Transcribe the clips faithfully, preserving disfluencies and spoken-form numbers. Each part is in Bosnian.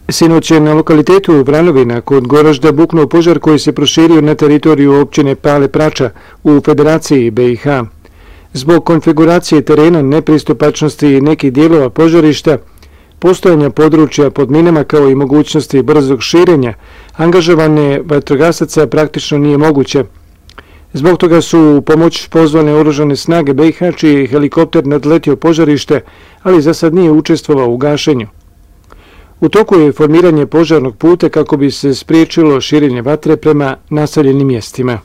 Sinoć je na lokalitetu Vranovina kod Goražda buknuo požar koji se proširio na teritoriju općine Pale Prača u Federaciji B i H. Zbog konfiguracije terena, nepristupačnosti i nekih dijelova požarišta, postojanja područja pod minama kao i mogućnosti brzog širenja, angažovanje vatrogasaca praktično nije moguće. Zbog toga su u pomoć pozvane oružane snage B i H, čiji je helikopter nadletio požarište, ali za sad nije učestvovao u gašenju. U toku je formiranje požarnog puta kako bi se spriječilo širenje vatre prema naseljenim mjestima.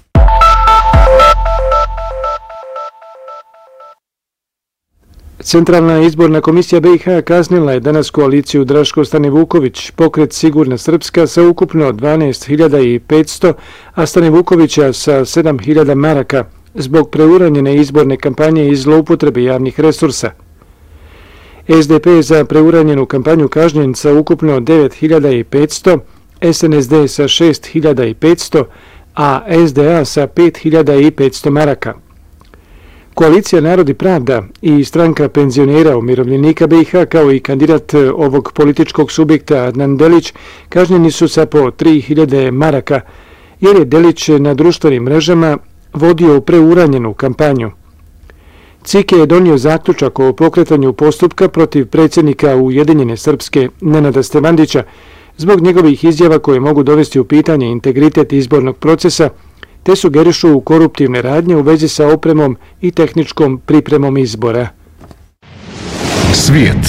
Centralna izborna komisija B i H kaznila je danas koaliciju Draško-Stane Vuković, pokret Sigurna Srpska sa ukupno dvanaest hiljada petsto, a Stane Vukovića sa sedam hiljada maraka zbog preuranjene izborne kampanje i zloupotrebe javnih resursa. S D P za preuranjenu kampanju kažnjen sa ukupno devet hiljada petsto, S N S D sa šest hiljada petsto, a S D A sa pet hiljada petsto maraka. Koalicija Narod i Pravda i stranka penzionera umirovljenika B i H kao i kandidat ovog političkog subjekta Adnan Delić kažnjeni su sa po tri hiljade maraka jer je Delić na društvenim mrežama vodio preuranjenu kampanju. C I K je donio zaključak o pokretanju postupka protiv predsjednika Ujedinjene Srpske Nenada Stevandića zbog njegovih izjava koje mogu dovesti u pitanje integritet izbornog procesa te sugerišu koruptivne radnje u vezi sa opremom i tehničkom pripremom izbora. Svijet.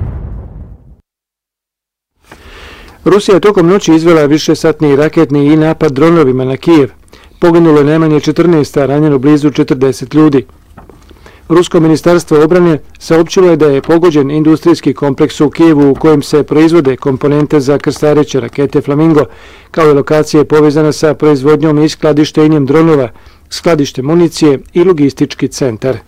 Rusija je tokom noći izvela višesatni raketni i napad dronovima na Kijev. Poginulo je najmanje četrnaest, a ranjeno blizu četrdeset ljudi. Rusko ministarstvo obrane saopćilo je da je pogođen industrijski kompleks u Kijevu u kojem se proizvode komponente za krstareće rakete Flamingo, kao i lokacije povezana sa proizvodnjom i skladištenjem dronova, skladište municije i logistički centar.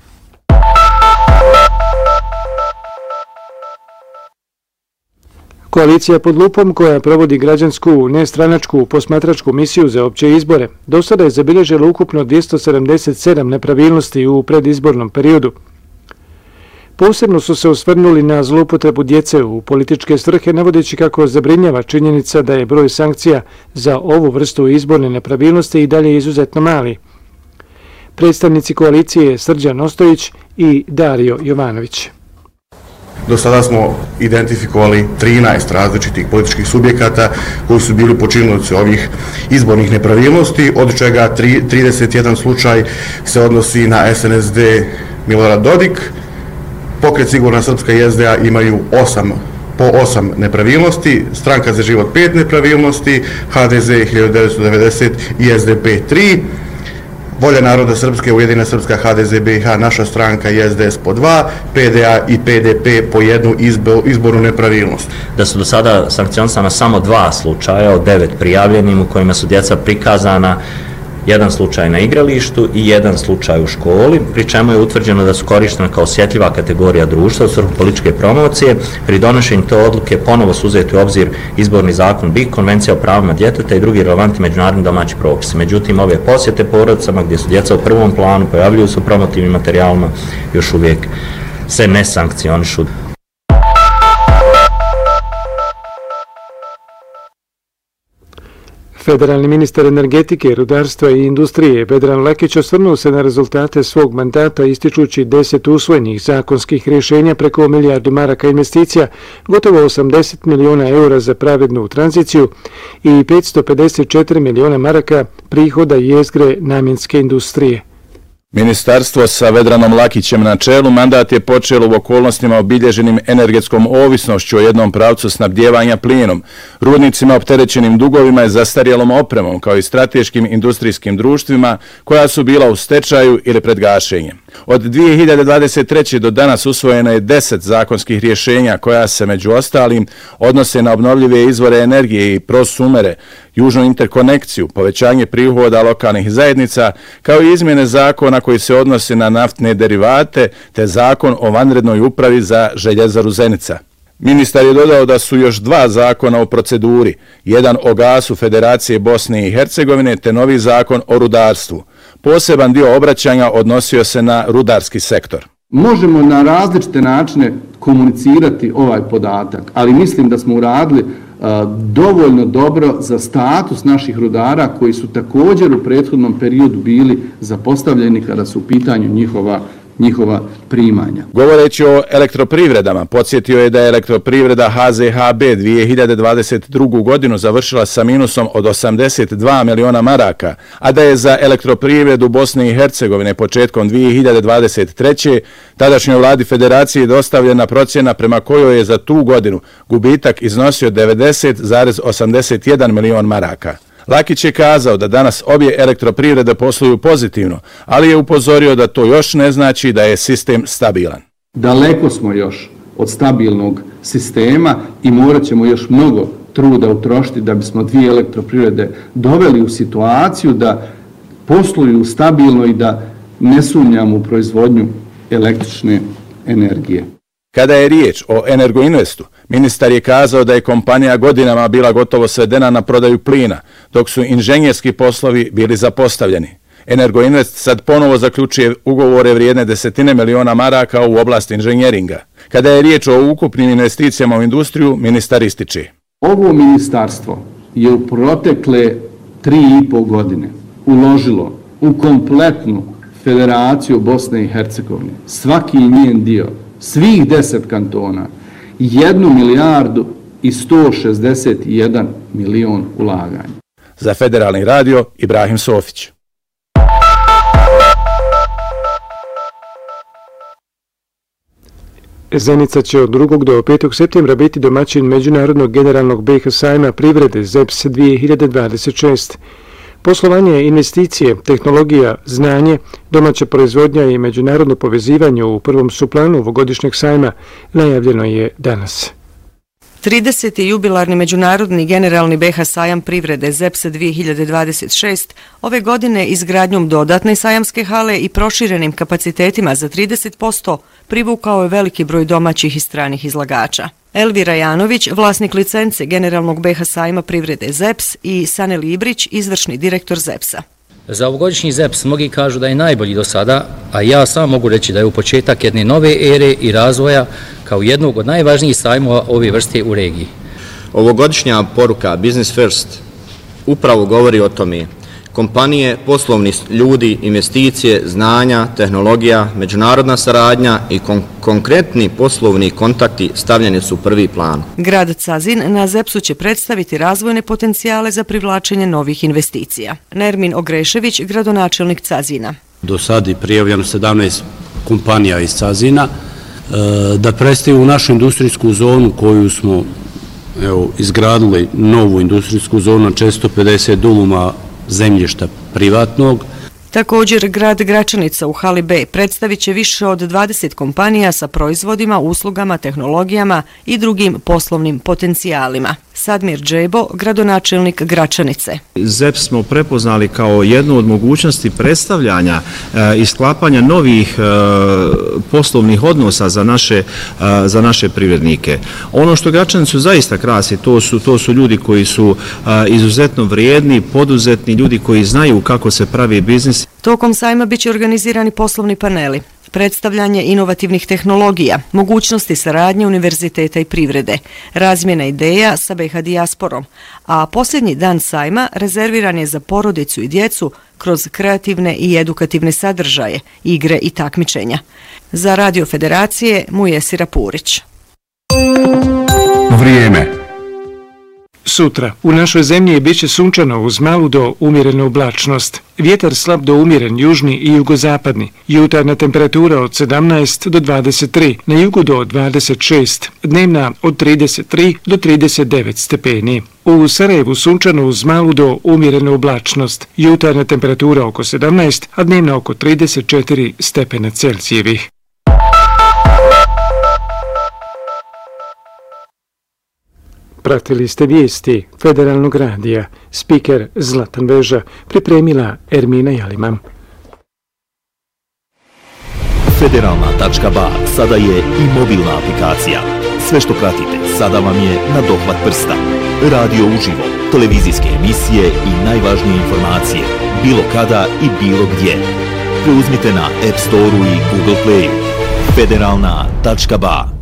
Koalicija pod lupom, koja provodi građansku, nestranačku, posmatračku misiju za opće izbore, do sada je zabilježila ukupno dvjesto sedamdeset sedam nepravilnosti u predizbornom periodu. Posebno su se osvrnuli na zloupotrebu djece u političke svrhe, navodeći kako zabrinjava činjenica da je broj sankcija za ovu vrstu izborne nepravilnosti i dalje izuzetno mali. Predstavnici koalicije Srđan Ostojić i Dario Jovanović. Do sada smo identifikovali trinaest različitih političkih subjekata koji su bili počinioci ovih izbornih nepravilnosti, od čega trideset jedan slučaj se odnosi na S N S D Milorad Dodik. Pokret Sigurna Srpska i S D A imaju osam, po osam nepravilnosti, Stranka za život pet nepravilnosti, H D Z hiljadu devetsto devedeset i S D P tri. Volja naroda Srpske, Ujedinjena Srpska, H D Z B i H, naša stranka i S D S po dva, P D A i P D P po jednu izbornu nepravilnost. Da su do sada sankcionisana samo dva slučaja od devet prijavljenim u kojima su djeca prikazana, jedan slučaj na igralištu i jedan slučaj u školi, pri čemu je utvrđeno da su korištena kao osjetljiva kategorija društva u svrhu političke promocije. Pri donošenju te odluke ponovo su uzeti u obzir izborni zakon B I K, Konvencija o pravima djeteta i drugi relevantni međunarodni domaći propisi. Međutim, ove posjete porodicama gdje su djeca u prvom planu, pojavljuju se u promotivnim materijalima, još uvijek se ne sankcionišu. Federalni ministar energetike, rudarstva i industrije Vedran Lakić osvrnuo se na rezultate svog mandata ističući deset usvojenih zakonskih rješenja preko milijardu maraka investicija, gotovo osamdeset miliona eura za pravednu tranziciju i petsto pedeset četiri miliona maraka prihoda jezgre namjenske industrije. Ministarstvo sa Vedranom Lakićem na čelu mandat je počelo u okolnostima obilježenim energetskom ovisnošću o jednom pravcu snabdijevanja plinom, rudnicima opterećenim dugovima i zastarjelom opremom, kao i strateškim industrijskim društvima koja su bila u stečaju ili pred gašenjem. Od dvije hiljade dvadeset treće. do danas usvojeno je deset zakonskih rješenja koja se među ostalim odnose na obnovljive izvore energije i prosumere, južnu interkonekciju, povećanje prihoda lokalnih zajednica, kao i izmjene zakona koji se odnose na naftne derivate, te zakon o vanrednoj upravi za željezaru Zenica. Ministar je dodao da su još dva zakona u proceduri, jedan o gasu Federacije Bosne i Hercegovine, te novi zakon o rudarstvu. Poseban dio obraćanja odnosio se na rudarski sektor. Možemo na različite načine komunicirati ovaj podatak, ali mislim da smo uradili dovoljno dobro za status naših rudara koji su također u prethodnom periodu bili zapostavljeni kada su u pitanju njihova njihova primanja. Govoreći o elektroprivredama, podsjetio je da je elektroprivreda H Z H B dvije hiljade dvadeset drugu. godinu završila sa minusom od osamdeset dva miliona maraka, a da je za elektroprivredu Bosne i Hercegovine početkom dvije hiljade dvadeset treće. tadašnjoj vladi federacije dostavljena procjena prema kojoj je za tu godinu gubitak iznosio devedeset zarez osamdeset jedan milion maraka. Lakić je kazao da danas obje elektroprivrede posluju pozitivno, ali je upozorio da to još ne znači da je sistem stabilan. Daleko smo još od stabilnog sistema i morat ćemo još mnogo truda utrošiti da bismo dvije elektroprivrede doveli u situaciju da posluju stabilno i da ne sumnjamo u proizvodnju električne energije. Kada je riječ o Energoinvestu, ministar je kazao da je kompanija godinama bila gotovo svedena na prodaju plina, dok su inženjerski poslovi bili zapostavljeni. Energoinvest sad ponovo zaključuje ugovore vrijedne desetine miliona maraka u oblasti inženjeringa. Kada je riječ o ukupnim investicijama u industriju, ministar ističe. Ovo ministarstvo je u protekle tri i po godine uložilo u kompletnu federaciju Bosne i Hercegovine, svaki njen dio, svih deset kantona, jednu milijardu i sto šezdeset jedan milion ulaganja. Za Federalni radio, Ibrahim Sofić. Zenica će od drugog do petog septembra biti domaćin Međunarodnog generalnog B H sajma privrede Z E P S dvije hiljade dvadeset šest. Poslovanje, investicije, tehnologija, znanje, domaća proizvodnja i međunarodno povezivanje u prvom su planu ovogodišnjeg sajma najavljeno je danas. trideseti jubilarni Međunarodni generalni B H sajam privrede Z E P S dvije hiljade dvadeset šest ove godine izgradnjom dodatne sajamske hale i proširenim kapacitetima za trideset posto privukao je veliki broj domaćih i stranih izlagača. Elvira Janović, vlasnik licence generalnog B H sajma privrede Z E P S i Sanel Ibrić, izvršni direktor Z E P S-a. Za ovogodišnji Z E P S mnogi kažu da je najbolji do sada, a ja sam mogu reći da je u početak jedne nove ere i razvoja kao jednog od najvažnijih sajmova ove vrste u regiji. Ovogodišnja poruka Business First upravo govori o tome. Kompanije, poslovni ljudi, investicije, znanja, tehnologija, međunarodna saradnja i kon konkretni poslovni kontakti stavljeni su u prvi plan. Grad Cazin na Z E P S-u će predstaviti razvojne potencijale za privlačenje novih investicija. Nermin Ogrešević, gradonačelnik Cazina. Do sad je prijavljeno sedamnaest kompanija iz Cazina da predstavimo u našu industrijsku zonu koju smo evo, izgradili novu industrijsku zonu na četiristo pedeset duluma zemljišta privatnog. Također, grad Gračanica u hali B predstavit će više od dvadeset kompanija sa proizvodima, uslugama, tehnologijama i drugim poslovnim potencijalima. Sadmir Džebo, gradonačelnik Gračanice. Z E P S smo prepoznali kao jednu od mogućnosti predstavljanja i sklapanja novih poslovnih odnosa za naše, za naše privrednike. Ono što Gračanicu zaista krasi, to su, to su ljudi koji su izuzetno vrijedni, poduzetni, ljudi koji znaju kako se pravi biznis. Tokom sajma biće organizirani poslovni paneli, predstavljanje inovativnih tehnologija, mogućnosti saradnje univerziteta i privrede, razmjena ideja sa B H dijasporom, a posljednji dan sajma rezerviran je za porodicu i djecu kroz kreativne i edukativne sadržaje, igre i takmičenja. Za Radio Federacije Mujesira Purić. Vrijeme. Sutra u našoj zemlji bit će sunčano uz malu do umjerenu oblačnost. Vjetar slab do umjeren južni i jugozapadni. Jutarnja temperatura od sedamnaest do dvadeset tri, na jugu do dvadeset šest, dnevna od trideset tri do trideset devet stepeni. U Sarajevu sunčano uz malu do umjerenu oblačnost. Jutarnja temperatura oko sedamnaest, a dnevna oko trideset četiri stepena Celzijevih. Pratili ste vijesti Federalnog radija. Spiker Zlatan Veža, pripremila Ermina Jaliman. Federalna tačka ba sada je i mobilna aplikacija. Sve što pratite sada vam je na dohvat prsta. Radio uživo, televizijske emisije i najvažnije informacije, bilo kada i bilo gdje. Preuzmite na App Store-u i Google Play-u. federalna tačka ba.